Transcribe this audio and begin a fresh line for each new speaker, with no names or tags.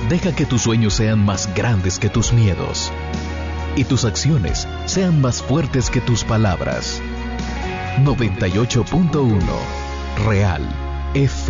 Deja que tus sueños sean más grandes que tus miedos y tus acciones sean más fuertes que tus palabras. 98.1 Real FM.